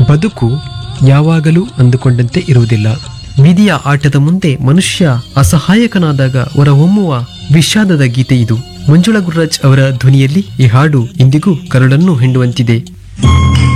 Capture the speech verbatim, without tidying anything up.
ಬದುಕು ಯಾವಾಗಲೂ ಅಂದುಕೊಂಡಂತೆ ಇರುವುದಿಲ್ಲ. ವಿಧಿಯ ಆಟದ ಮುಂದೆ ಮನುಷ್ಯ ಅಸಹಾಯಕನಾದಾಗ ಹೊರಹೊಮ್ಮುವ ವಿಷಾದದ ಗೀತೆ ಇದು. ಮಂಜುಳಾ ಗುರುರಾಜ್ ಅವರ ಧ್ವನಿಯಲ್ಲಿ ಈ ಹಾಡು ಇಂದಿಗೂ ಕರುಳನ್ನು ಹಿಂಡುವಂತಿದೆ.